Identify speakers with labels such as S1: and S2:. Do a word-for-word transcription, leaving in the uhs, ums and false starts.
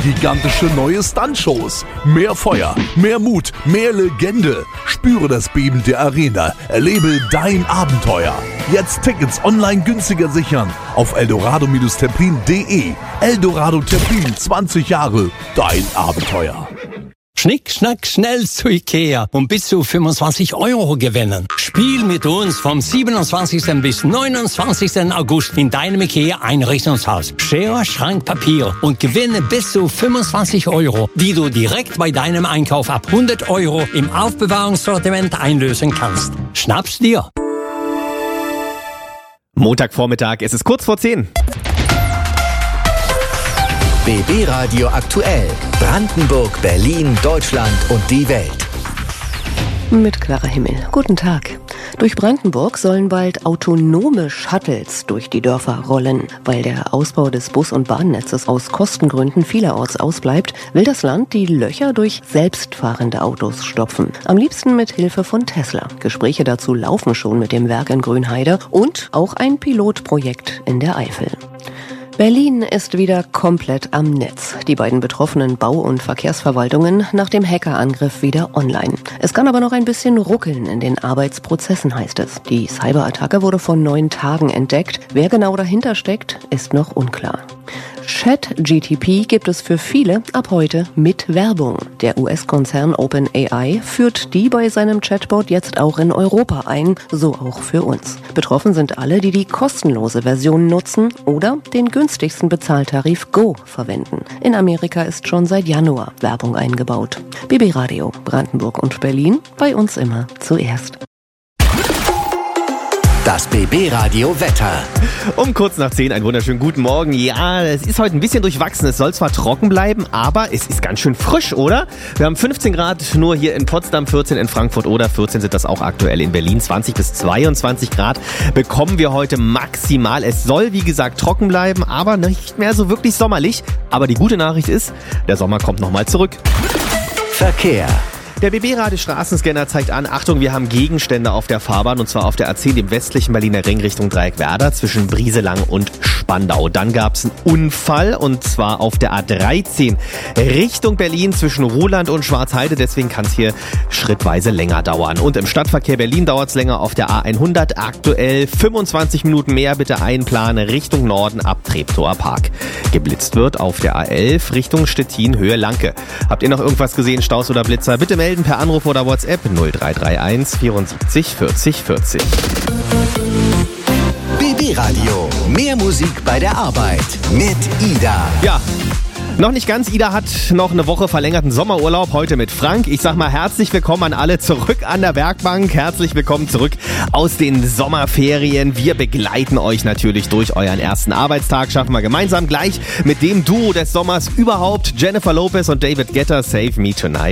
S1: Gigantische neue Stuntshows. Mehr Feuer, mehr Mut, mehr Legende. Spüre das Beben der Arena. Erlebe dein Abenteuer. Jetzt Tickets online günstiger sichern auf eldorado Templin punkt de. Eldorado Templin, zwanzig Jahre, dein Abenteuer.
S2: Schnick, schnack, schnell zu Ikea und bis zu fünfundzwanzig Euro gewinnen. Spiel mit uns vom siebenundzwanzigsten bis neunundzwanzigsten August in deinem Ikea Einrichtungshaus. Schere, Schrank, Papier und gewinne bis zu fünfundzwanzig Euro, die du direkt bei deinem Einkauf ab hundert Euro im Aufbewahrungssortiment einlösen kannst. Schnapp's dir!
S3: Montagvormittag, es ist kurz vor zehn.
S4: B B Radio aktuell. Brandenburg, Berlin, Deutschland und die Welt.
S5: Mit klarer Himmel. Guten Tag. Durch Brandenburg sollen bald autonome Shuttles durch die Dörfer rollen. Weil der Ausbau des Bus- und Bahnnetzes aus Kostengründen vielerorts ausbleibt, will das Land die Löcher durch selbstfahrende Autos stopfen. Am liebsten mit Hilfe von Tesla. Gespräche dazu laufen schon mit dem Werk in Grünheide und auch ein Pilotprojekt in der Eifel. Berlin ist wieder komplett am Netz. Die beiden betroffenen Bau- und Verkehrsverwaltungen nach dem Hackerangriff wieder online. Es kann aber noch ein bisschen ruckeln in den Arbeitsprozessen, heißt es. Die Cyberattacke wurde vor neun Tagen entdeckt. Wer genau dahinter steckt, ist noch unklar. ChatGPT gibt es für viele ab heute mit Werbung. Der U S-Konzern OpenAI führt die bei seinem Chatbot jetzt auch in Europa ein, so auch für uns. Betroffen sind alle, die die kostenlose Version nutzen oder den günstigsten Bezahltarif Go verwenden. In Amerika ist schon seit Januar Werbung eingebaut. B B Radio, Brandenburg und Berlin, bei uns immer zuerst.
S4: Das B B Radio Wetter.
S3: Um kurz nach zehn, einen wunderschönen guten Morgen. Ja, es ist heute ein bisschen durchwachsen. Es soll zwar trocken bleiben, aber es ist ganz schön frisch, oder? Wir haben fünfzehn Grad nur hier in Potsdam, vierzehn in Frankfurt oder vierzehn sind das auch aktuell in Berlin. zwanzig bis zweiundzwanzig Grad bekommen wir heute maximal. Es soll, wie gesagt, trocken bleiben, aber nicht mehr so wirklich sommerlich. Aber die gute Nachricht ist, der Sommer kommt nochmal zurück.
S4: Verkehr.
S3: Der B B-Radio Straßenscanner zeigt an, Achtung, wir haben Gegenstände auf der Fahrbahn und zwar auf der A zehn, dem westlichen Berliner Ring Richtung Dreieckwerder zwischen Brieselang und Spandau. Dann gab es einen Unfall und zwar auf der A dreizehn Richtung Berlin zwischen Ruhland und Schwarzheide. Deswegen kann es hier schrittweise länger dauern. Und im Stadtverkehr Berlin dauert es länger auf der A hundert. Aktuell fünfundzwanzig Minuten mehr, bitte einplanen Richtung Norden ab Treptower Park. Geblitzt wird auf der A elf Richtung Stettin Höhe Lanke. Habt ihr noch irgendwas gesehen, Staus oder Blitzer? Bitte melden per Anruf oder WhatsApp null drei drei eins vierundsiebzig vierzig vierzig.
S4: B B Radio. Mehr Musik bei der Arbeit mit Ida.
S3: Ja. Noch nicht ganz. Ida hat noch eine Woche verlängerten Sommerurlaub, heute mit Frank. Ich sag mal herzlich willkommen an alle zurück an der Werkbank. Herzlich willkommen zurück aus den Sommerferien. Wir begleiten euch natürlich durch euren ersten Arbeitstag. Schaffen wir gemeinsam gleich mit dem Duo des Sommers überhaupt. Jennifer Lopez und David Guetta, Save Me Tonight.